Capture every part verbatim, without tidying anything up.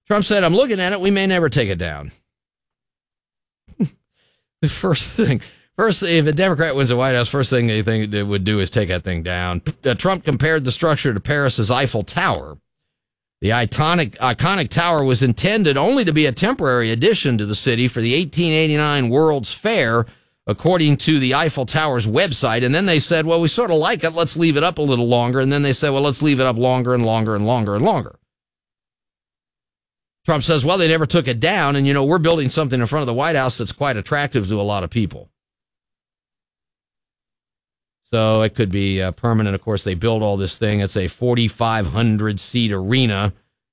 Trump said, I'm looking at it. We may never take it down. The first thing, first, if a Democrat wins the White House, first thing they think they would do is take that thing down. Uh, Trump compared the structure to Paris's Eiffel Tower. The iconic, iconic tower was intended only to be a temporary addition to the city for the eighteen eighty-nine World's Fair, according to the Eiffel Tower's website. And then they said, well, we sort of like it. Let's leave it up a little longer. And then they said, well, let's leave it up longer and longer and longer and longer. Trump says, well, they never took it down. And, you know, we're building something in front of the White House that's quite attractive to a lot of people. So it could be uh, permanent. Of course, they build all this thing. It's a forty-five hundred seat arena.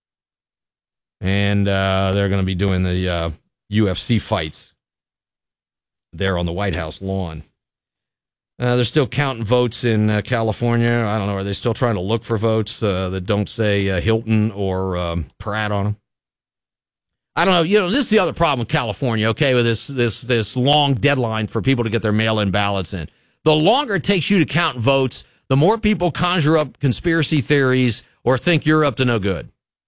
And uh, they're going to be doing the uh, U F C fights there on the White House lawn. Uh, they're still counting votes in uh, California. I don't know. Are they still trying to look for votes uh, that don't say uh, Hilton or um, Pratt on them? I don't know. You know, this is the other problem with California, okay, with this this this long deadline for people to get their mail-in ballots in. The longer it takes you to count votes, the more people conjure up conspiracy theories or think you're up to no good.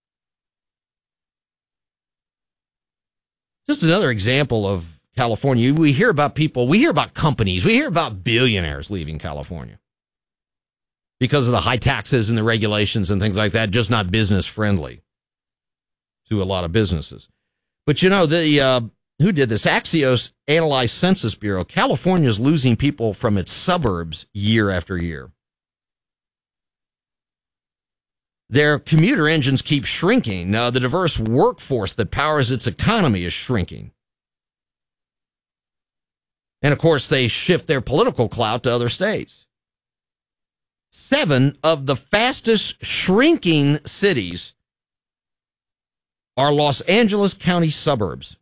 Just another example of California. We hear about people, we hear about companies, we hear about billionaires leaving California because of the high taxes and the regulations and things like that, just not business friendly to a lot of businesses. But, you know, the uh, who did this? Axios analyzed Census Bureau. California is losing people from its suburbs year after year. Their commuter engines keep shrinking. Uh, the diverse workforce that powers its economy is shrinking. And, of course, they shift their political clout to other states. Seven of the fastest shrinking cities are Los Angeles County suburbs.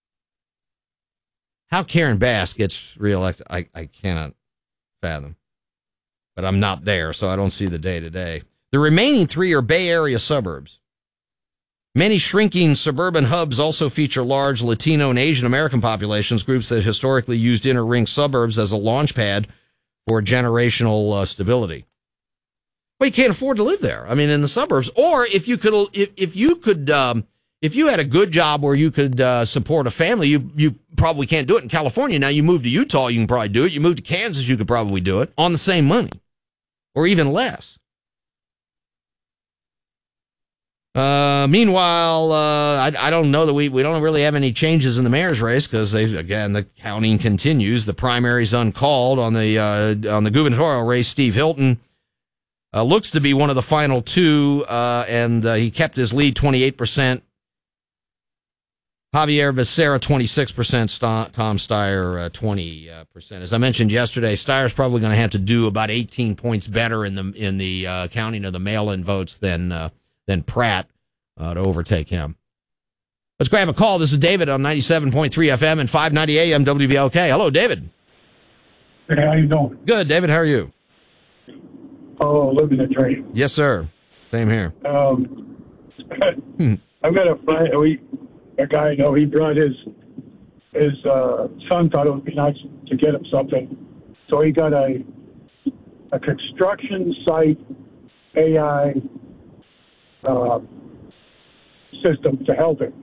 How Karen Bass gets reelected, I, I cannot fathom. But I'm not there, so I don't see the day-to-day. The remaining three are Bay Area suburbs. Many shrinking suburban hubs also feature large Latino and Asian American populations, groups that historically used inner ring suburbs as a launch pad for generational uh, stability. Well, you can't afford to live there. I mean, in the suburbs. Or if you could, if, if you could, um, if you had a good job where you could uh, support a family, you you probably can't do it in California. Now you move to Utah, you can probably do it. You move to Kansas, you could probably do it on the same money, or even less. Uh, meanwhile, uh, I, I don't know that we, we don't really have any changes in the mayor's race because they again the counting continues. The primary's uncalled on the uh, on the gubernatorial race. Steve Hilton uh, looks to be one of the final two, uh, and uh, he kept his lead twenty-eight percent. Javier Becerra, twenty-six percent. St- Tom Steyer, uh, twenty percent. As I mentioned yesterday, Steyer's probably going to have to do about eighteen points better in the in the uh, counting of the mail-in votes than uh, than Pratt uh, to overtake him. Let's grab a call. This is David on ninety-seven point three F M and five ninety A M W V L K. Hello, David. Hey, how you doing? Good, David. How are you? Oh, living the dream. Yes, sir. Same here. Um, hmm. I've got a friend. We. A guy I know, he brought his his uh, son, thought it would be nice to get him something. So he got a a construction site A I uh, system to help him.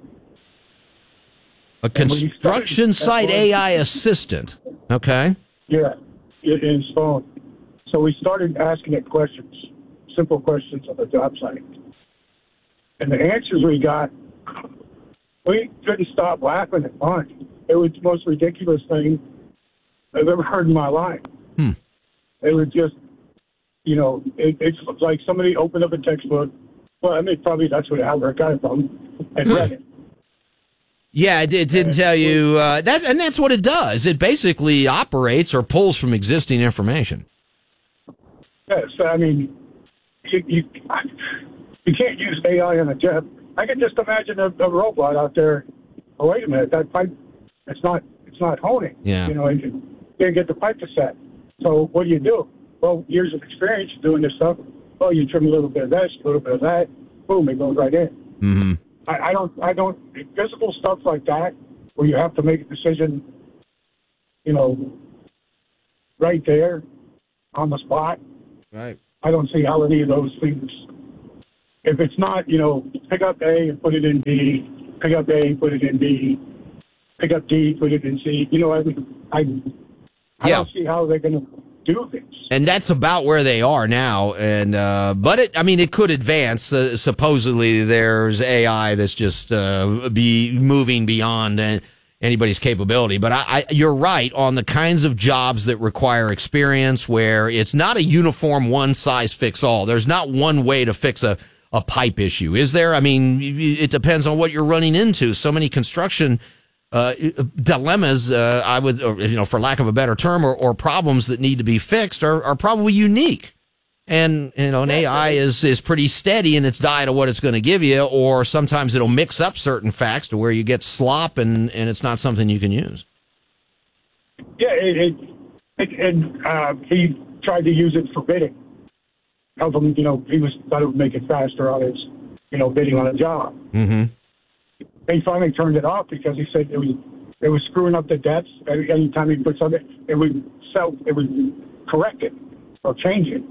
A construction site A I assistant. Okay. Yeah, in his phone. So we started asking it questions, simple questions on the job site. And the answers we got, we couldn't stop laughing at mine. It was the most ridiculous thing I've ever heard in my life. Hmm. It was just, you know, it, it's like somebody opened up a textbook. Well, I mean, probably that's what Albert got it from, and read it. Yeah, it, it didn't tell you uh, that, and that's what it does. It basically operates or pulls from existing information. Yes, I mean, you you, you can't use A I on a jet. I can just imagine a, a robot out there. Oh, wait a minute, that pipe, it's not, it's not honing. Yeah. You know, you can't get the pipe to set. So what do you do? Well, years of experience doing this stuff. Oh, you trim a little bit of this, a little bit of that. Boom, it goes right in. Mm-hmm. I, I don't, I don't, physical stuff like that, where you have to make a decision, you know, right there on the spot. Right. I don't see how any of those things if it's not, you know, pick up A and put it in B, pick up A, put it in B, pick up D, put it in C. You know, I I, I yeah. don't see how they're going to do things. And that's about where they are now. And uh, but it, I mean, it could advance. Uh, supposedly, there's A I that's just uh, be moving beyond uh, anybody's capability. But I, I, you're right on the kinds of jobs that require experience, where it's not a uniform one size fits all. There's not one way to fix a a pipe issue, is there? I mean, it depends on what you're running into. So many construction uh, dilemmas, uh, I would, or, you know, for lack of a better term, or, or problems that need to be fixed are, are probably unique. And, you know, an A I is, is pretty steady in its diet of what it's going to give you, or sometimes it'll mix up certain facts to where you get slop and, and it's not something you can use. Yeah, it, it, it, and uh, he tried to use it for bidding. Help him, you know, he was thought it would make it faster on his, you know, bidding on a job. Mm-hmm. He finally turned it off because he said it was it was screwing up the depths. Every anytime he put something, it would self it would correct it or change it.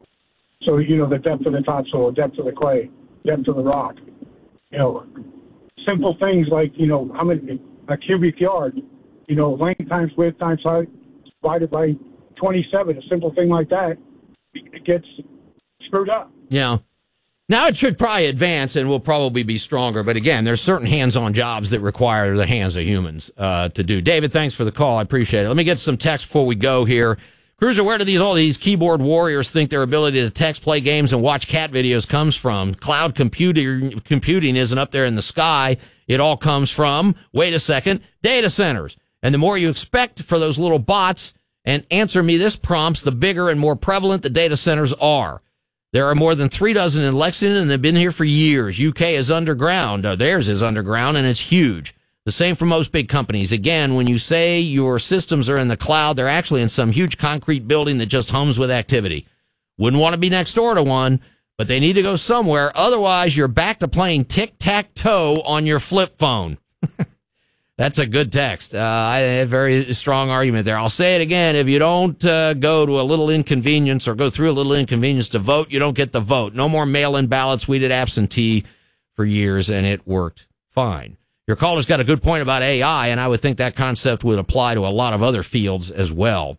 So you know the depth of the topsoil, depth of the clay, depth of the rock. You know, simple things like you know how many a cubic yard, you know, length times width times height divided by twenty-seven. A simple thing like that, it gets screwed up. Yeah. Now it should probably advance and will probably be stronger. But again, there's certain hands-on jobs that require the hands of humans uh, to do. David, thanks for the call. I appreciate it. Let me get some text before we go here. Cruiser, where do these all these keyboard warriors think their ability to text, play games, and watch cat videos comes from? Cloud computer, computing isn't up there in the sky. It all comes from, wait a second, data centers. And the more you expect for those little bots, and answer me this prompts, the bigger and more prevalent the data centers are. There are more than three dozen in Lexington, and they've been here for years. U K is underground. Uh, theirs is underground, and it's huge. The same for most big companies. Again, when you say your systems are in the cloud, they're actually in some huge concrete building that just hums with activity. Wouldn't want to be next door to one, but they need to go somewhere. Otherwise, you're back to playing tic-tac-toe on your flip phone. That's a good text. Uh, I, a very strong argument there. I'll say it again. If you don't uh, go to a little inconvenience or go through a little inconvenience to vote, you don't get the vote. No more mail-in ballots. We did absentee for years, and it worked fine. Your caller's got a good point about A I, and I would think that concept would apply to a lot of other fields as well.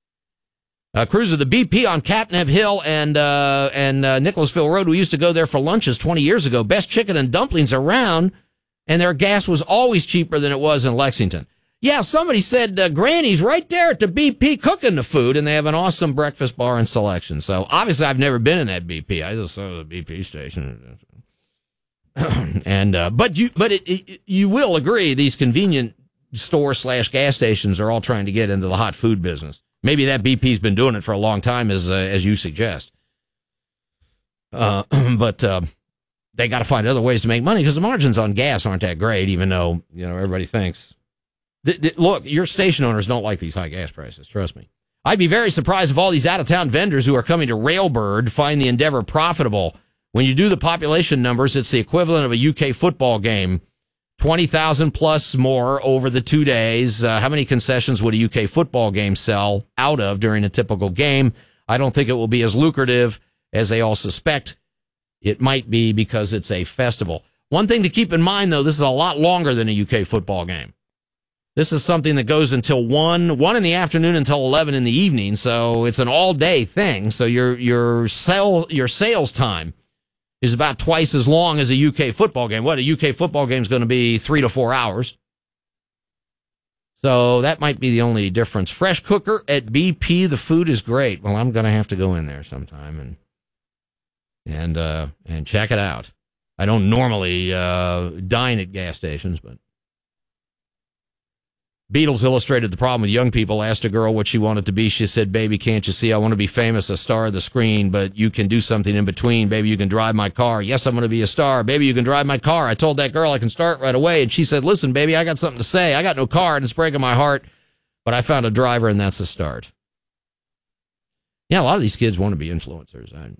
Uh, Cruiser, the B P on Catnip Hill and uh, and uh, Nicholasville Road, we used to go there for lunches twenty years ago. Best chicken and dumplings around. And their gas was always cheaper than it was in Lexington. Yeah, somebody said uh, Granny's right there at the B P cooking the food, and they have an awesome breakfast bar and selection. So obviously, I've never been in that B P. I just saw the B P station. and uh, but you but it, it, you will agree these convenient store slash gas stations are all trying to get into the hot food business. Maybe that B P's been doing it for a long time, as uh, as you suggest. Uh, but. Uh, They got to find other ways to make money because the margins on gas aren't that great, even though, you know, everybody thinks. Th- th- look, your station owners don't like these high gas prices. Trust me. I'd be very surprised if all these out-of-town vendors who are coming to Railbird find the endeavor profitable. When you do the population numbers, it's the equivalent of a U K football game. twenty thousand plus more over the two days. Uh, how many concessions would a U K football game sell out of during a typical game? I don't think it will be as lucrative as they all suspect. It might be because it's a festival. One thing to keep in mind, though, this is a lot longer than a U K football game. This is something that goes until one, one in the afternoon until eleven in the evening. So it's an all-day thing. So your your sell your sales time is about twice as long as a U K football game. What, a U K football game is going to be three to four hours. So that might be the only difference. Fresh cooker at B P. The food is great. Well, I'm going to have to go in there sometime and. And uh, and check it out. I don't normally uh, dine at gas stations, but Beatles illustrated the problem with young people. Asked a girl what she wanted to be. She said, "Baby, can't you see? I want to be famous, a star of the screen, but you can do something in between. Baby, you can drive my car. Yes, I'm going to be a star. Baby, you can drive my car." I told that girl I can start right away, and she said, "Listen, baby, I got something to say. I got no car, and it's breaking my heart, but I found a driver, and that's a start." Yeah, a lot of these kids want to be influencers. I,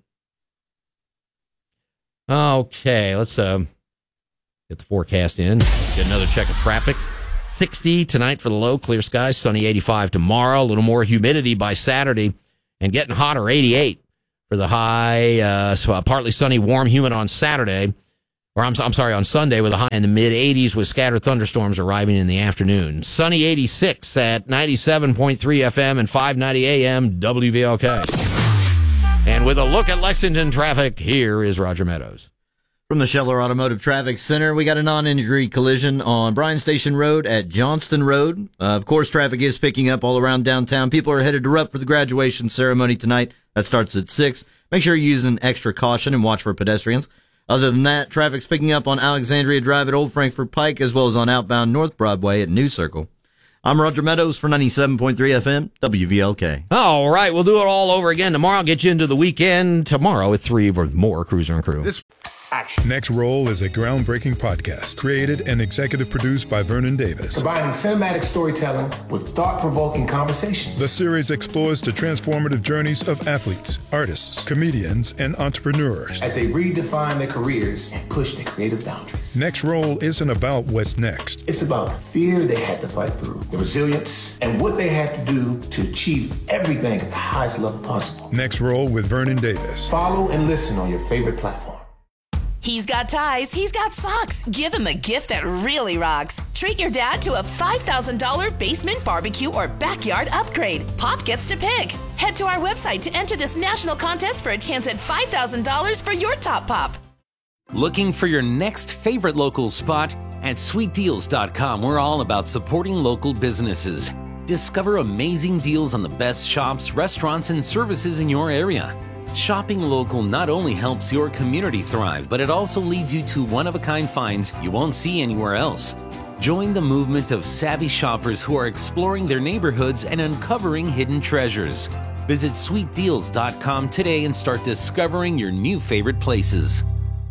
Okay, let's uh, get the forecast in. Get another check of traffic. sixty tonight for the low, clear skies, sunny eighty-five tomorrow. A little more humidity by Saturday, and getting hotter, eighty-eight for the high. Uh, so, uh, partly sunny, warm, humid on Saturday. Or I'm, I'm sorry, on Sunday with a high in the mid eighties with scattered thunderstorms arriving in the afternoon. Sunny eighty-six at ninety-seven point three F M and five ninety A M W V L K. And with a look at Lexington traffic, here is Roger Meadows. From the Scheller Automotive Traffic Center, we got a non-injury collision on Bryan Station Road at Johnston Road. Uh, of course, traffic is picking up all around downtown. People are headed to Rupp for the graduation ceremony tonight. That starts at six. Make sure you're using extra caution and watch for pedestrians. Other than that, traffic's picking up on Alexandria Drive at Old Frankfort Pike, as well as on outbound North Broadway at New Circle. I'm Roger Meadows for ninety-seven point three F M, W V L K. All right, we'll do it all over again tomorrow. I'll get you into the weekend tomorrow at three with more Cruiser and Crew. This Next Roll is a groundbreaking podcast created and executive produced by Vernon Davis. Combining cinematic storytelling with thought-provoking conversations. The series explores the transformative journeys of athletes, artists, comedians, and entrepreneurs as they redefine their careers and push their creative boundaries. Next Roll isn't about what's next. It's about the fear they had to fight through, the resilience, and what they had to do to achieve everything at the highest level possible. Next Roll with Vernon Davis. Follow and listen on your favorite platform. He's got ties, he's got socks. Give him a gift that really rocks. Treat your dad to a five thousand dollars basement barbecue or backyard upgrade. Pop gets to pick. Head to our website to enter this national contest for a chance at five thousand dollars for your top pop. Looking for your next favorite local spot? At sweet deals dot com, we're all about supporting local businesses. Discover amazing deals on the best shops, restaurants, and services in your area. Shopping local not only helps your community thrive, but it also leads you to one-of-a-kind finds you won't see anywhere else. Join the movement of savvy shoppers who are exploring their neighborhoods and uncovering hidden treasures. Visit sweet deals dot com today and start discovering your new favorite places.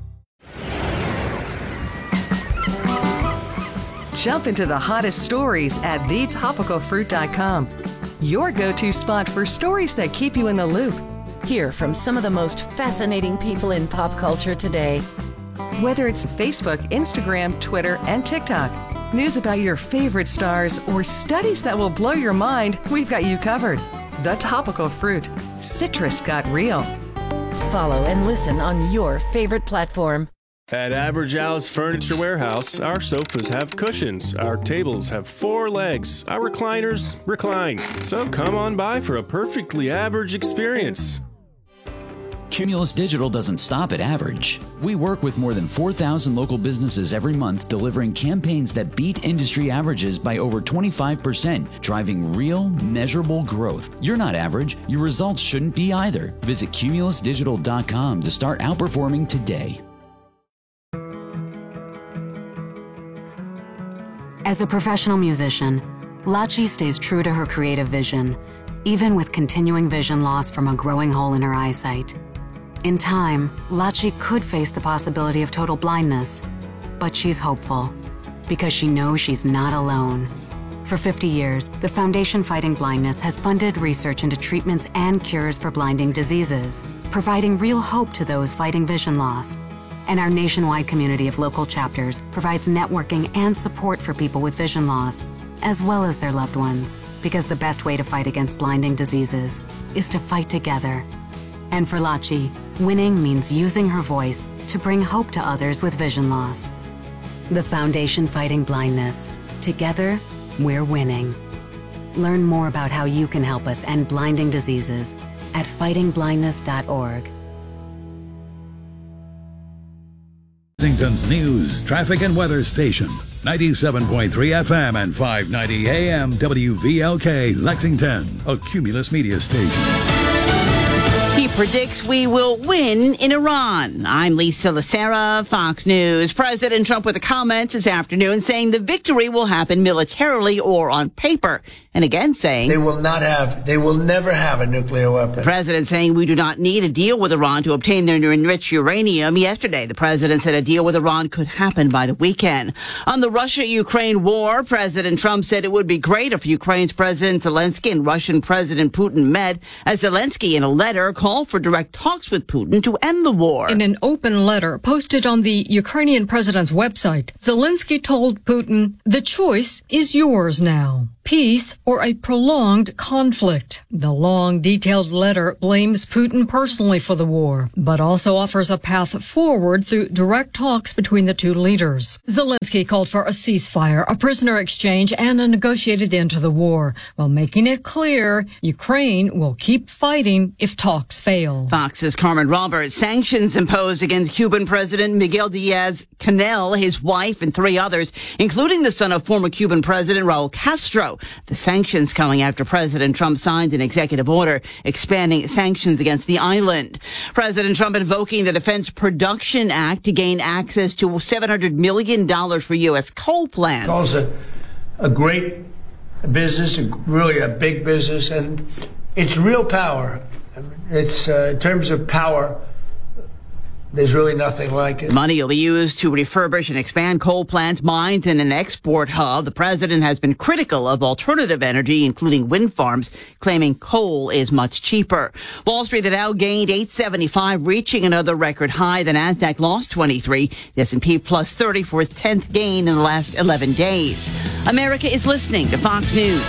Jump into the hottest stories at the topical fruit dot com. Your go-to spot for stories that keep you in the loop. Hear from some of the most fascinating people in pop culture today. Whether it's Facebook, Instagram, Twitter, and TikTok, news about your favorite stars, or studies that will blow your mind, we've got you covered. The Topical Fruit. Citrus got real. Follow and listen on your favorite platform. At Average Al's Furniture Warehouse, our sofas have cushions, our tables have four legs, our recliners recline. So come on by for a perfectly average experience. Cumulus Digital doesn't stop at average. We work with more than four thousand local businesses every month, delivering campaigns that beat industry averages by over twenty-five percent, driving real, measurable growth. You're not average. Your results shouldn't be either. Visit cumulus digital dot com to start outperforming today. As a professional musician, Lachi stays true to her creative vision, even with continuing vision loss from a growing hole in her eyesight. In time, Lachi could face the possibility of total blindness, but she's hopeful because she knows she's not alone. For fifty years, the Foundation Fighting Blindness has funded research into treatments and cures for blinding diseases, providing real hope to those fighting vision loss. And our nationwide community of local chapters provides networking and support for people with vision loss, as well as their loved ones, because the best way to fight against blinding diseases is to fight together. And for Lachi, winning means using her voice to bring hope to others with vision loss. The Foundation Fighting Blindness. Together, we're winning. Learn more about how you can help us end blinding diseases at fighting blindness dot org. Lexington's news, traffic, and weather station. ninety-seven point three F M and five ninety A M W V L K, Lexington, a Cumulus media station. He predicts we will win in Iran. I'm Lisa Lacera, Fox News. President Trump with a comment this afternoon saying the victory will happen militarily or on paper. And again saying they will not have, they will never have a nuclear weapon. The president saying we do not need a deal with Iran to obtain their enriched uranium. Yesterday, the president said a deal with Iran could happen by the weekend. On the Russia-Ukraine war, President Trump said it would be great if Ukraine's President Zelensky and Russian President Putin met, as Zelensky in a letter called for direct talks with Putin to end the war. In an open letter posted on the Ukrainian president's website, Zelensky told Putin, "The choice is yours now." peace or a prolonged conflict. The long, detailed letter blames Putin personally for the war, but also offers a path forward through direct talks between the two leaders. Zelensky called for a ceasefire, a prisoner exchange, and a negotiated end to the war, while making it clear Ukraine will keep fighting if talks fail. Fox's Carmen Roberts. Sanctions imposed against Cuban President Miguel Diaz-Canel, his wife, and three others, including the son of former Cuban President Raul Castro. The sanctions coming after President Trump signed an executive order expanding sanctions against the island. President Trump invoking the Defense Production Act to gain access to seven hundred million dollars for U S coal plants. Calls it a great business, really a big business, and it's real power. It's uh, in terms of power, there's really nothing like it. Money will be used to refurbish and expand coal plant mines in an export hub. The president has been critical of alternative energy, including wind farms, claiming coal is much cheaper. Wall Street, the Dow gained eight seventy-five, reaching another record high. The Nasdaq lost twenty-three. The S and P plus thirty for its tenth gain in the last eleven days. America is listening to Fox News.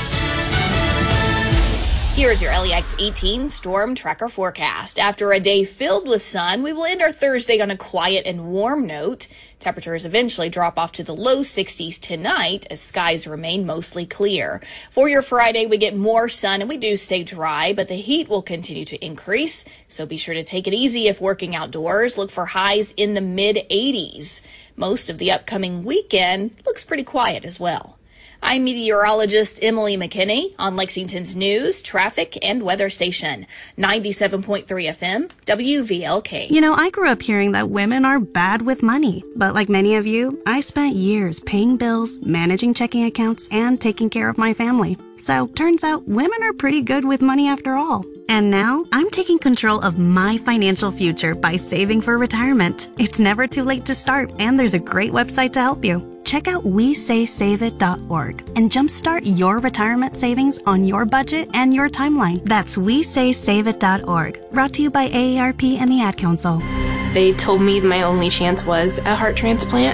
Here's your L E X eighteen Storm Tracker forecast. After a day filled with sun, we will end our Thursday on a quiet and warm note. Temperatures eventually drop off to the low sixties tonight as skies remain mostly clear. For your Friday, we get more sun and we do stay dry, but the heat will continue to increase. So be sure to take it easy if working outdoors. Look for highs in the mid eighties. Most of the upcoming weekend looks pretty quiet as well. I'm meteorologist Emily McKinney on Lexington's news, traffic, and weather station, ninety-seven point three F M, W V L K. You know, I grew up hearing that women are bad with money. But like many of you, I spent years paying bills, managing checking accounts, and taking care of my family. So, turns out women are pretty good with money after all. And now, I'm taking control of my financial future by saving for retirement. It's never too late to start, and there's a great website to help you. Check out we say save it dot org and jumpstart your retirement savings on your budget and your timeline. That's we say save it dot org. Brought to you by A A R P and the Ad Council. They told me my only chance was a heart transplant.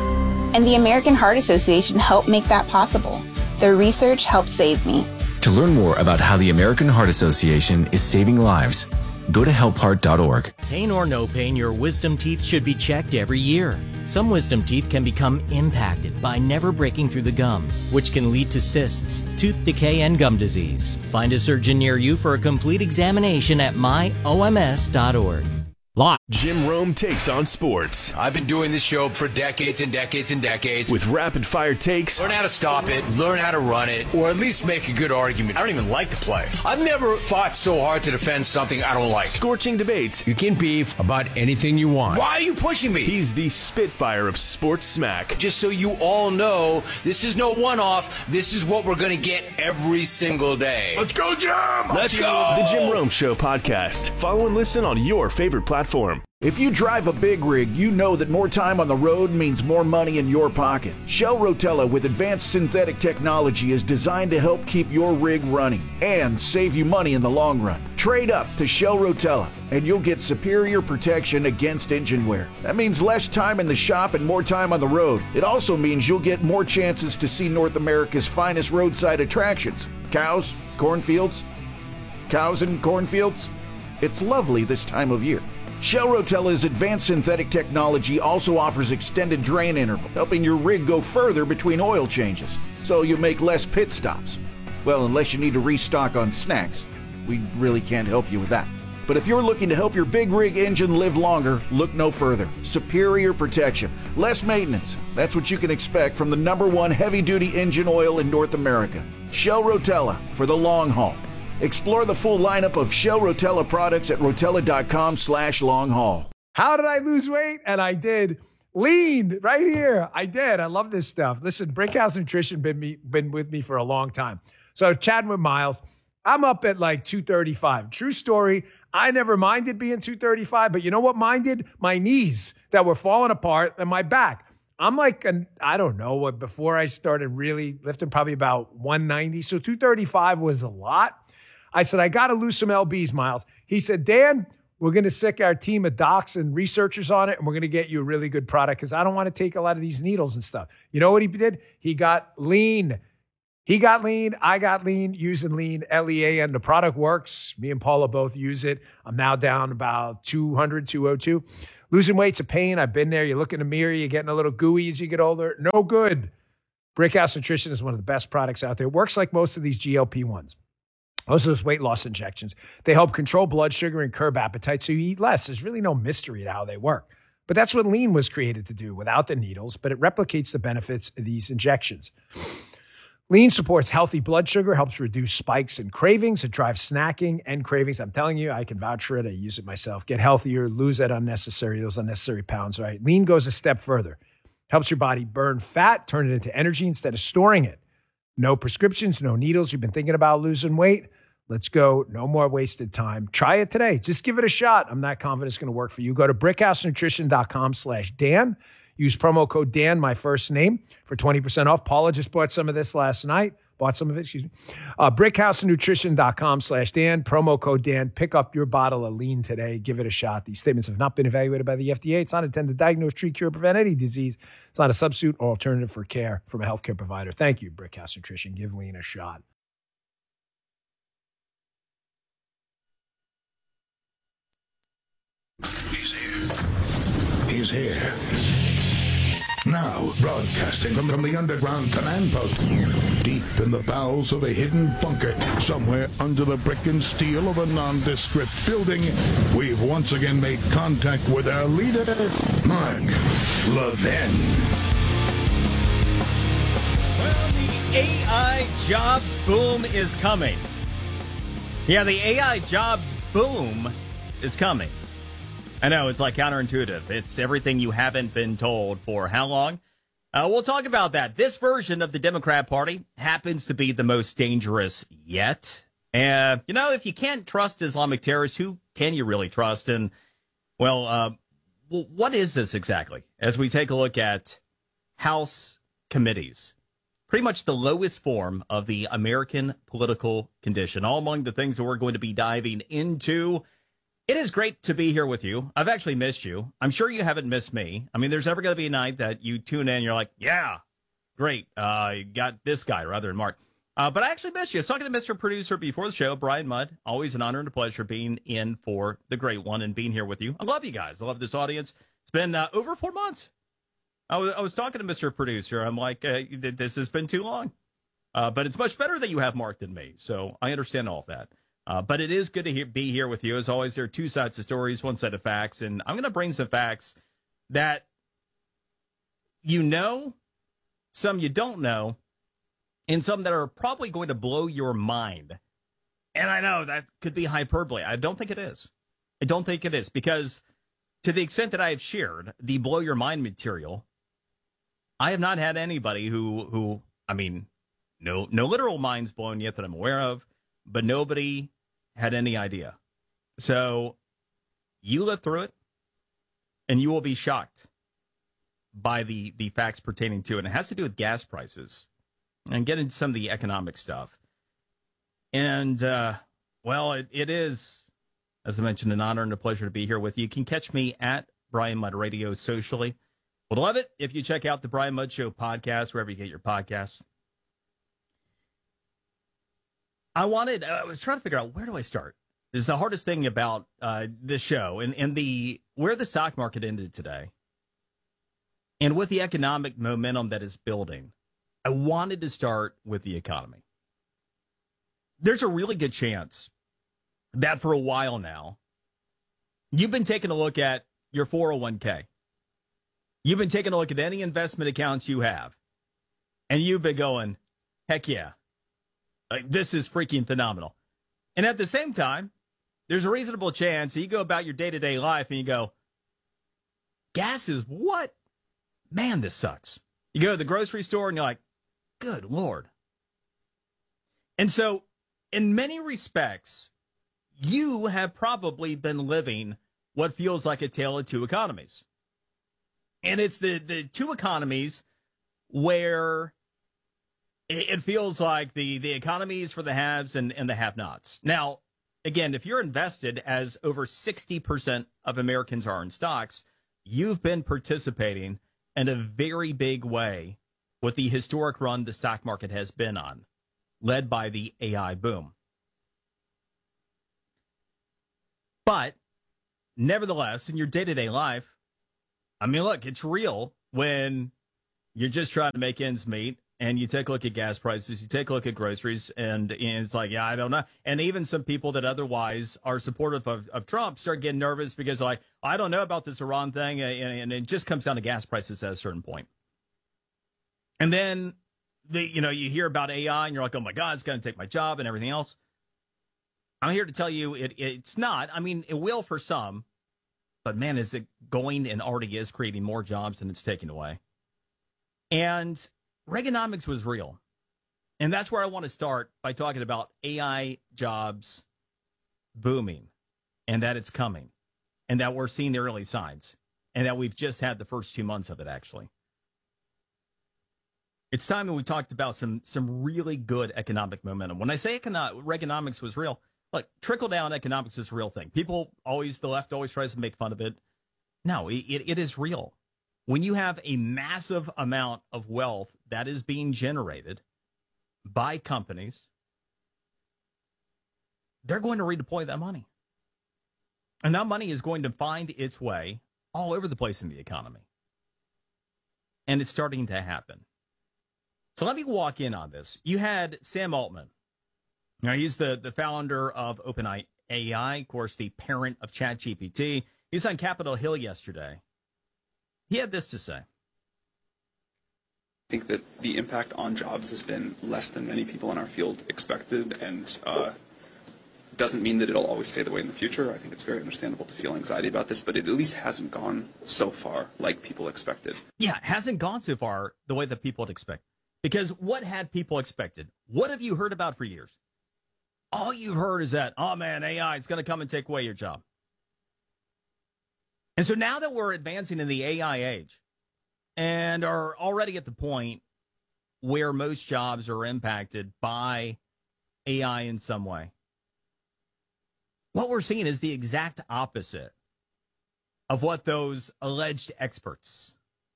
And the American Heart Association helped make that possible. Their research helped save me. To learn more about how the American Heart Association is saving lives, go to help heart dot org. Pain or no pain, your wisdom teeth should be checked every year. Some wisdom teeth can become impacted by never breaking through the gum, which can lead to cysts, tooth decay, and gum disease. Find a surgeon near you for a complete examination at my O M S dot org. Lot. Jim Rome takes on sports. I've been doing this show for decades and decades and decades. With rapid fire takes. Learn how to stop it, learn how to run it, or at least make a good argument. I don't even like to play. I've never fought so hard to defend something I don't like. Scorching debates. You can beef about anything you want. Why are you pushing me? He's the Spitfire of sports smack. Just so you all know, this is no one-off. This is what we're going to get every single day. Let's go, Jim! Let's go! The Jim Rome Show podcast. Follow and listen on your favorite platform. If you drive a big rig, you know that more time on the road means more money in your pocket. Shell Rotella with advanced synthetic technology is designed to help keep your rig running and save you money in the long run. Trade up to Shell Rotella and you'll get superior protection against engine wear. That means less time in the shop and more time on the road. It also means you'll get more chances to see North America's finest roadside attractions. Cows, cornfields, cows and cornfields. It's lovely this time of year. Shell Rotella's advanced synthetic technology also offers extended drain interval, helping your rig go further between oil changes, so you make less pit stops. Well, unless you need to restock on snacks. We really can't help you with that. But if you're looking to help your big rig engine live longer, look no further. Superior protection, less maintenance. That's what you can expect from the number one heavy-duty engine oil in North America. Shell Rotella for the long haul. Explore the full lineup of Shell Rotella products at rotella.com slash long haul. How did I lose weight? And I did. Lean right here. I did. I love this stuff. Listen, Brinkhouse Nutrition been me, been with me for a long time. So chatting with Miles, I'm up at like two thirty-five. True story. I never minded being two thirty-five, but you know what minded? My knees that were falling apart and my back. I'm like, an, I don't know, what before I started really lifting, probably about one ninety. So two thirty-five was a lot. I said, I got to lose some L Bs, Miles. He said, Dan, we're going to sick our team of docs and researchers on it, and we're going to get you a really good product because I don't want to take a lot of these needles and stuff. You know what he did? He got lean. He got lean. I got lean using lean, L E A N. The product works. Me and Paula both use it. I'm now down about two hundred, two oh two. Losing weight's a pain. I've been there. You look in the mirror, you're getting a little gooey as you get older. No good. Brickhouse Nutrition is one of the best products out there. It works like most of these G L P ones. Most of those weight loss injections. They help control blood sugar and curb appetite so you eat less. There's really no mystery to how they work. But that's what lean was created to do without the needles, but it replicates the benefits of these injections. Lean supports healthy blood sugar, helps reduce spikes and cravings. It drives snacking and cravings. I'm telling you, I can vouch for it. I use it myself. Get healthier, lose that unnecessary, those unnecessary pounds, right? Lean goes a step further. Helps your body burn fat, turn it into energy instead of storing it. No prescriptions, no needles. You've been thinking about losing weight? Let's go. No more wasted time. Try it today. Just give it a shot. I'm not confident it's going to work for you. Go to brickhousenutrition.com slash Dan. Use promo code Dan, my first name, for twenty percent off. Paula just bought some of this last night. Bought some of it, excuse me. Uh, brickhousenutrition.com slash Dan. Promo code Dan. Pick up your bottle of lean today. Give it a shot. These statements have not been evaluated by the F D A. It's not intended to diagnose, treat, cure, or prevent any disease. It's not a substitute or alternative for care from a healthcare provider. Thank you, Brickhouse Nutrition. Give lean a shot. He's here. He's here. Now, broadcasting from, from the underground command post, deep in the bowels of a hidden bunker, somewhere under the brick and steel of a nondescript building, we've once again made contact with our leader, Mark Levin. Well, the A I jobs boom is coming. Yeah, the A I jobs boom is coming. I know, it's like counterintuitive. It's everything you haven't been told for how long? Uh, we'll talk about that. This version of the Democrat Party happens to be the most dangerous yet. And, uh, you know, if you can't trust Islamic terrorists, who can you really trust? And, well, uh, well, what is this exactly? As we take a look at House committees, pretty much the lowest form of the American political condition, all among the things that we're going to be diving into. It is great to be here with you. I've actually missed you. I'm sure you haven't missed me. I mean, there's never going to be a night that you tune in and you're like, yeah, great. Uh, you got this guy rather than Mark. Uh, but I actually missed you. I was talking to Mister Producer before the show, Brian Mudd. Always an honor and a pleasure being in for the great one and being here with you. I love you guys. I love this audience. It's been uh, over four months. I was, I was talking to Mister Producer. I'm like, uh, this has been too long. Uh, but it's much better that you have Mark than me. So I understand all of that. Uh, but it is good to he- be here with you. As always, there are two sides of stories, one set of facts. And I'm going to bring some facts that you know, some you don't know, and some that are probably going to blow your mind. And I know that could be hyperbole. I don't think it is. I don't think it is. Because to the extent that I have shared the blow your mind material, I have not had anybody who, who I mean, no, no literal minds blown yet that I'm aware of. But nobody had any idea. So you live through it, and you will be shocked by the, the facts pertaining to it. And it has to do with gas prices and get into some of the economic stuff. And, uh, well, it, it is, as I mentioned, an honor and a pleasure to be here with you. You can catch me at Brian Mudd Radio socially. Would love it if you check out the Brian Mudd Show podcast, wherever you get your podcasts. I wanted, I was trying to figure out, where do I start? This is the hardest thing about uh, this show and, and the where the stock market ended today. And with the economic momentum that is building, I wanted to start with the economy. There's a really good chance that for a while now, you've been taking a look at your four oh one k. You've been taking a look at any investment accounts you have. And you've been going, heck yeah. Like, this is freaking phenomenal. And at the same time, there's a reasonable chance that you go about your day-to-day life and you go, gas is what? Man, this sucks. You go to the grocery store and you're like, good Lord. And so, in many respects, you have probably been living what feels like a tale of two economies. And it's the, the two economies where it feels like the, the economy is for the haves and, and the have-nots. Now, again, if you're invested, as over sixty percent of Americans are in stocks, you've been participating in a very big way with the historic run the stock market has been on. led by the A I boom. But nevertheless, in your day-to-day life, I mean, look, it's real when you're just trying to make ends meet and you take a look at gas prices, you take a look at groceries, and, and it's like, yeah, I don't know. And even some people that otherwise are supportive of, of Trump start getting nervous because, like, I don't know about this Iran thing, and, and it just comes down to gas prices at a certain point. And then, the, you know, you hear about A I, and you're like, oh, my God, it's going to take my job and everything else. I'm here to tell you it, it's not. I mean, it will for some, but, man, is it going and already is creating more jobs than it's taking away. And Reaganomics was real. And that's where I want to start by talking about A I jobs booming and that it's coming and that we're seeing the early signs and that we've just had the first two months of it, actually. It's time that we talked about some some really good economic momentum. When I say econo- Reaganomics was real, look, trickle-down economics is a real thing. People always, the left always tries to make fun of it. No, it, it is real. When you have a massive amount of wealth that is being generated by companies, they're going to redeploy that money. And that money is going to find its way all over the place in the economy. And it's starting to happen. So let me walk in on this. You had Sam Altman. Now, he's the, the founder of OpenAI, of course, the parent of ChatGPT. He's on Capitol Hill yesterday. He had this to say. I think that the impact on jobs has been less than many people in our field expected, and uh, doesn't mean that it'll always stay the way in the future. I think it's very understandable to feel anxiety about this, but it at least hasn't gone so far like people expected. Yeah, it hasn't gone so far the way that people would expect. Because what had people expected? What have you heard about for years? All you've heard is that, oh man, A I is going to come and take away your job. And so now that we're advancing in the A I age and are already at the point where most jobs are impacted by A I in some way, what we're seeing is the exact opposite of what those alleged experts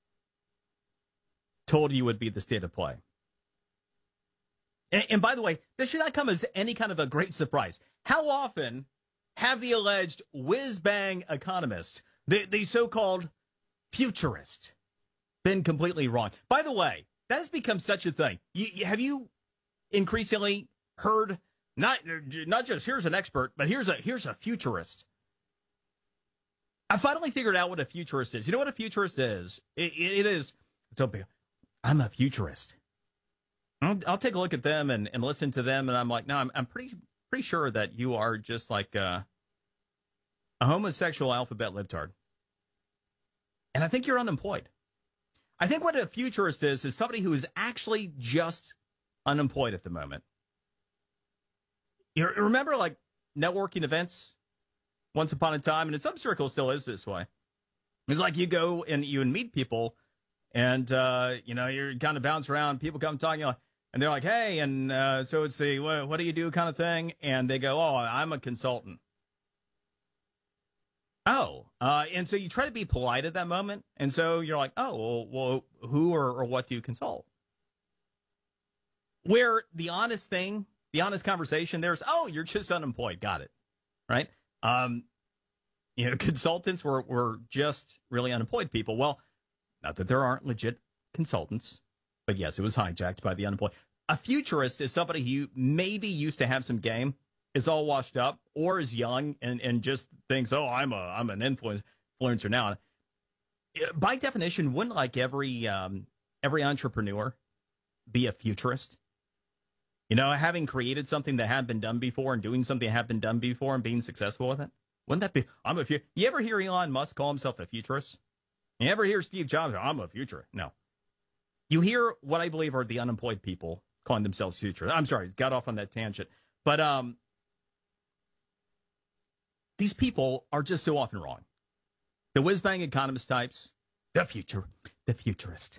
told you would be the state of play. And, and by the way, this should not come as any kind of a great surprise. How often have the alleged whiz-bang economists, the, the so-called futurist, been completely wrong? By the way, that has become such a thing. You, you, have you increasingly heard not not just here's an expert, but here's a here's a futurist? I finally figured out what a futurist is. You know what a futurist is? It, it, it is. So I'm a futurist. I'll, I'll take a look at them and, and listen to them, and I'm like, no, I'm I'm pretty pretty sure that you are just like uh, a homosexual alphabet libtard. And I think you're unemployed. I think what a futurist is, is somebody who is actually just unemployed at the moment. You remember, like, networking events once upon a time, and in some circles still is this way. It's like you go and you meet people, and, uh, you know, you're kind of bounce around, people come talking, you know, and they're like, hey, and uh, so it's the, what, what do you do kind of thing? And they go, oh, I'm a consultant. Oh, uh, and so you try to be polite at that moment. And so you're like, oh, well, well who or, or what do you consult? Where the honest thing, the honest conversation there's, oh, you're just unemployed. Got it. Right. Um, you know, consultants were, were just really unemployed people. Well, not that there aren't legit consultants, but yes, it was hijacked by the unemployed. A futurist is somebody who maybe used to have some game, is all washed up, or is young and, and just thinks, oh, I'm a I'm an influence, influencer now. By definition, wouldn't like every um, every entrepreneur be a futurist? You know, having created something that had been done before and doing something that had been done before and being successful with it? Wouldn't that be? I'm a fu- You ever hear Elon Musk call himself a futurist? You ever hear Steve Jobs? I'm a futurist. No. You hear what I believe are the unemployed people calling themselves futurists. I'm sorry, got off on that tangent. But um, these people are just so often wrong. The whiz-bang economist types, the future, the futurist.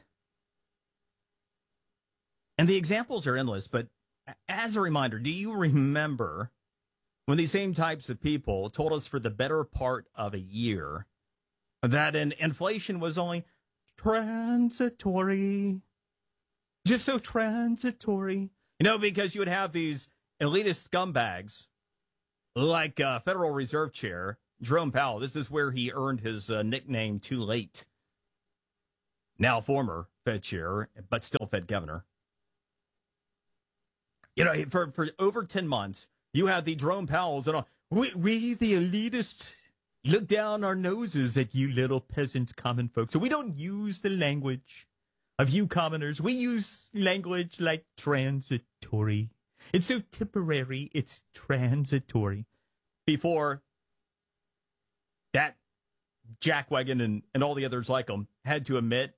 And the examples are endless, but as a reminder, do you remember when these same types of people told us for the better part of a year that an inflation was only transitory, just so transitory, You know, because you would have these elitist scumbags like uh, Federal Reserve Chair Jerome Powell. This is where he earned his uh, nickname Too Late. Now former Fed chair, but still Fed governor. You know, for, for over ten months, you have the Jerome Powells and all. We, we, the elitists, look down our noses at you little peasant common folks. So we don't use the language of you commoners. We use language like transitory. It's so temporary, it's transitory. Before that jackwagon and, and all the others like him had to admit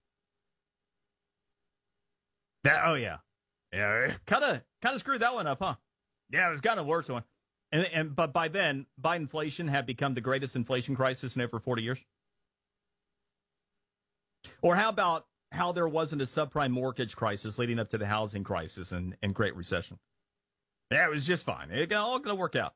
that, oh, yeah. Yeah, kind of kind of screwed that one up, huh? Yeah, it was kind of worse one. And, and But by then, Biden inflation had become the greatest inflation crisis in over forty years. Or how about how there wasn't a subprime mortgage crisis leading up to the housing crisis and, and Great Recession? Yeah, it was just fine. It's all going to work out.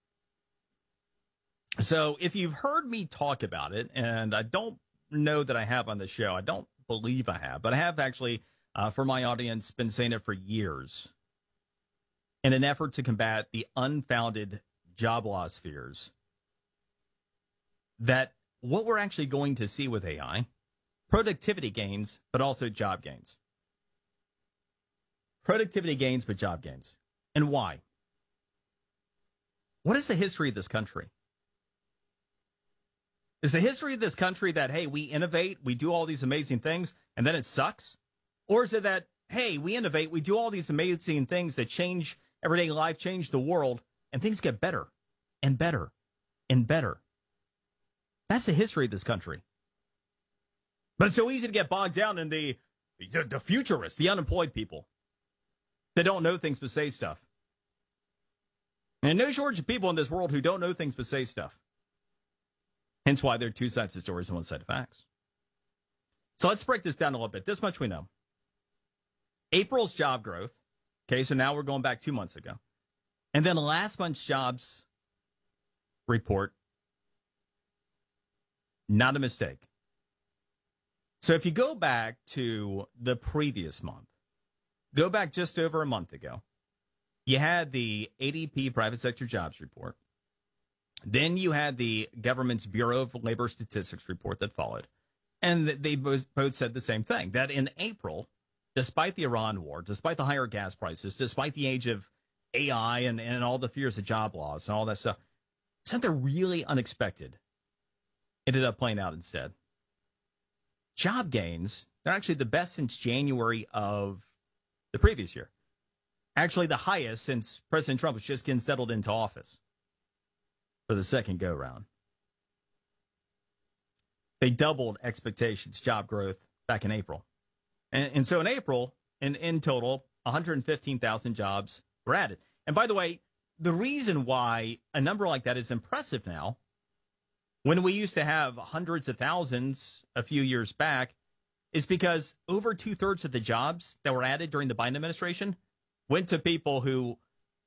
So if you've heard me talk about it, and I don't know that I have on the show, I don't believe I have, but I have actually, uh, for my audience, been saying it for years in an effort to combat the unfounded job loss fears that what we're actually going to see with A I, productivity gains, but also job gains. Productivity gains, but job gains. And why? What is the history of this country? Is the history of this country that, hey, we innovate, we do all these amazing things, and then it sucks? Or is it that, hey, we innovate, we do all these amazing things that change everyday life, change the world, and things get better and better and better? That's the history of this country. But it's so easy to get bogged down in the, the, the futurists, the unemployed people that don't know things but say stuff. And no shortage of people in this world who don't know things but say stuff. Hence why there are two sides of stories and one side of facts. So let's break this down a little bit. This much we know. April's job growth. Okay, so now we're going back two months ago. And then last month's jobs report. Not a mistake. So if you go back to the previous month, go back just over a month ago, you had the A D P private sector jobs report. Then you had the government's Bureau of Labor Statistics report that followed. And they both said the same thing, that in April, despite the Iran war, despite the higher gas prices, despite the age of A I and, and all the fears of job loss and all that stuff, something really unexpected ended up playing out instead. Job gains, they're actually the best since January of the previous year. Actually, the highest since President Trump was just getting settled into office for the second go-round. They doubled expectations, job growth, back in April. And, and so in April, in, in total, one hundred fifteen thousand jobs were added. And by the way, the reason why a number like that is impressive now, when we used to have hundreds of thousands a few years back, is because over two-thirds of the jobs that were added during the Biden administration went to people who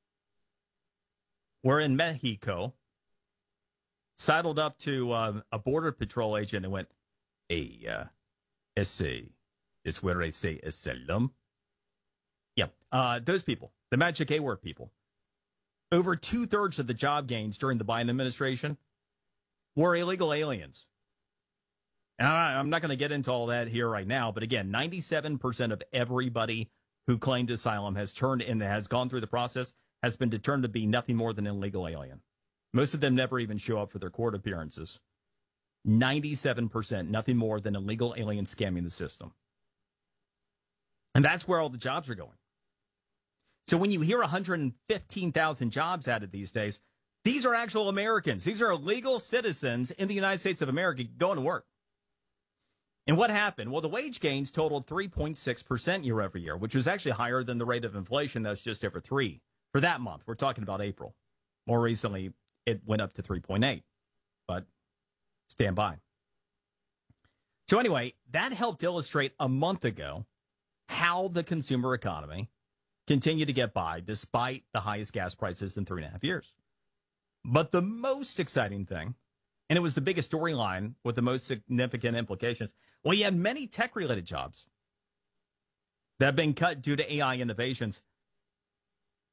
were in Mexico, sidled up to uh, a border patrol agent and went, hey, uh, ese, is where I say asylum. Yeah, uh, those people, the magic A-word people. Over two-thirds of the job gains during the Biden administration were illegal aliens. And I'm not going to get into all that here right now, but again, ninety-seven percent of everybody who claimed asylum has turned in, has gone through the process, has been determined to be nothing more than an illegal alien. Most of them never even show up for their court appearances. ninety-seven percent, nothing more than illegal alien scamming the system. And that's where all the jobs are going. So when you hear one hundred fifteen thousand jobs added these days, these are actual Americans. These are legal citizens in the United States of America going to work. And what happened? Well, the wage gains totaled three point six percent year over year, which was actually higher than the rate of inflation. That's just over three for that month. We're talking about April. More recently, it went up to three point eight, but stand by. So anyway, that helped illustrate a month ago how the consumer economy continued to get by despite the highest gas prices in three and a half years. But the most exciting thing, and it was the biggest storyline with the most significant implications, well, you had many tech-related jobs that have been cut due to A I innovations.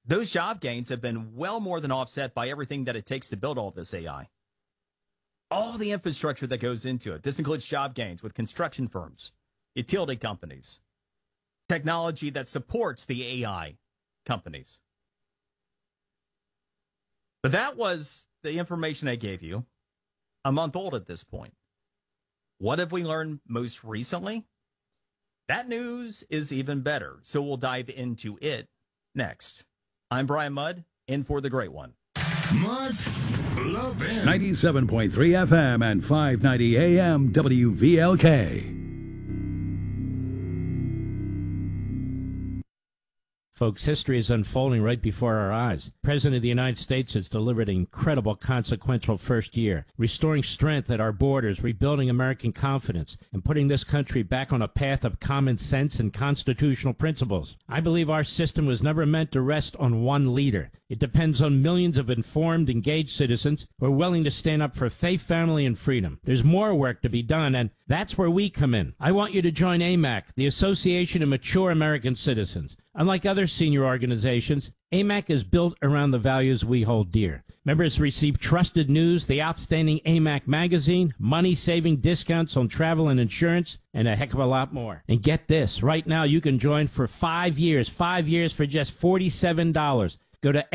those job gains have been well more than offset by everything that it takes to build all this A I. All the infrastructure that goes into it. This includes job gains with construction firms, utility companies, technology that supports the A I companies. But that was the information I gave you, a month old at this point. What have we learned most recently? That news is even better, so we'll dive into it next. I'm Brian Mudd, in for the great one. Mudd Levin. ninety-seven point three F M and five ninety A M W V L K. Folks, history is unfolding right before our eyes. The President of the United States has delivered an incredible, consequential first year, restoring strength at our borders, rebuilding American confidence, and putting this country back on a path of common sense and constitutional principles. I believe our system was never meant to rest on one leader. It depends on millions of informed, engaged citizens who are willing to stand up for faith, family, and freedom. There's more work to be done, and that's where we come in. I want you to join A M A C, the Association of Mature American Citizens. Unlike other senior organizations, A M A C is built around the values we hold dear. Members receive trusted news, the outstanding A M A C magazine, money-saving discounts on travel and insurance, and a heck of a lot more. And get this, right now you can join for five years, five years for just forty-seven dollars. Go to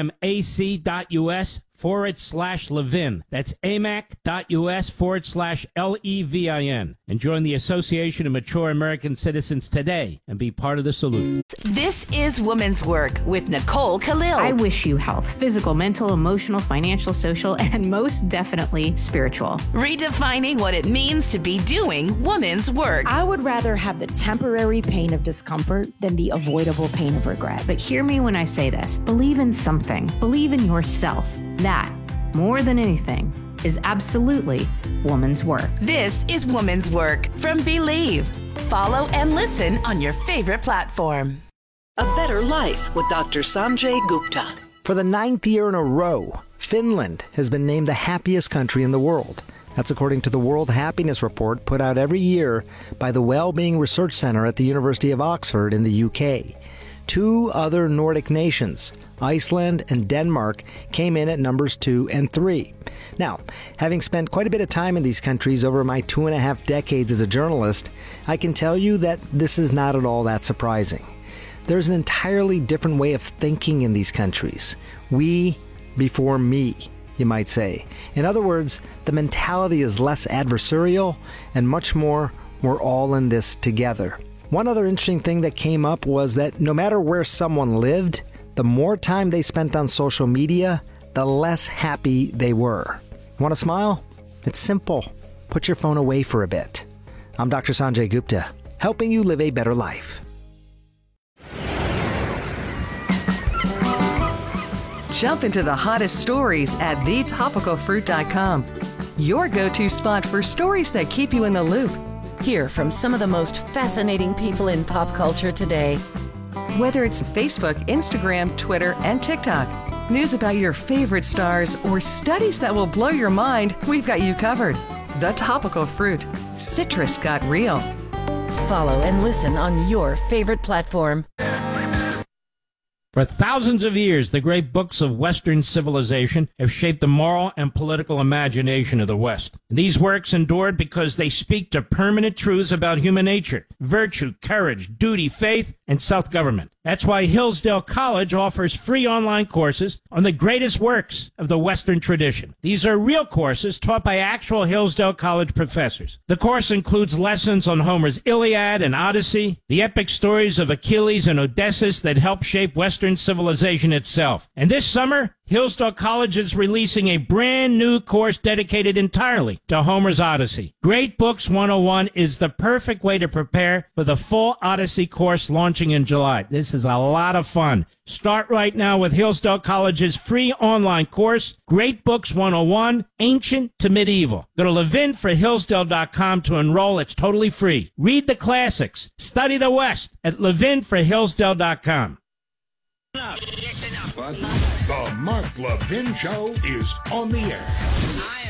amac.us forward slash Levin. That's amac.us forward slash L E V I N. And join the Association of Mature American Citizens today and be part of the solution. This is Women's Work with Nicole Khalil. I wish you health, physical, mental, emotional, financial, social, and most definitely spiritual. Redefining what it means to be doing women's work. I would rather have the temporary pain of discomfort than the avoidable pain of regret. But hear me when I say this. Believe in something. Believe in yourself. That, more than anything, is absolutely woman's work. This is Woman's Work from Believe. Follow and listen on your favorite platform. A Better Life with Doctor Sanjay Gupta. For the ninth year in a row, Finland has been named the happiest country in the world. That's according to the World Happiness Report put out every year by the Wellbeing Research Center at the University of Oxford in the U K. Two other Nordic nations, Iceland and Denmark, came in at numbers two and three. Now, having spent quite a bit of time in these countries over my two and a half decades as a journalist, I can tell you that this is not at all that surprising. There's an entirely different way of thinking in these countries. We before me, you might say. In other words, the mentality is less adversarial and much more, we're all in this together. One other interesting thing that came up was that no matter where someone lived, the more time they spent on social media, the less happy they were. Want to smile? It's simple. Put your phone away for a bit. I'm Doctor Sanjay Gupta, helping you live a better life. Jump into the hottest stories at the topical fruit dot com. Your go-to spot for stories that keep you in the loop. Hear from some of the most fascinating people in pop culture today. Whether it's Facebook, Instagram, Twitter, and TikTok, news about your favorite stars, or studies that will blow your mind, we've got you covered. The Topical Fruit. Citrus got real. Follow and listen on your favorite platform. For thousands of years, the great books of Western civilization have shaped the moral and political imagination of the West. These works endured because they speak to permanent truths about human nature, virtue, courage, duty, faith, and self-government. That's why Hillsdale College offers free online courses on the greatest works of the Western tradition. These are real courses taught by actual Hillsdale College professors. The course includes lessons on Homer's Iliad and Odyssey, the epic stories of Achilles and Odysseus that helped shape Western civilization itself. And this summer, Hillsdale College is releasing a brand new course dedicated entirely to Homer's Odyssey. Great Books one oh one is the perfect way to prepare for the full Odyssey course launching in July. This is a lot of fun. Start right now with Hillsdale College's free online course, Great Books one oh one, Ancient to Medieval. Go to levin for hillsdale dot com to enroll. It's totally free. Read the classics. Study the West at levin for hillsdale dot com. The Mark Levin Show is on the air.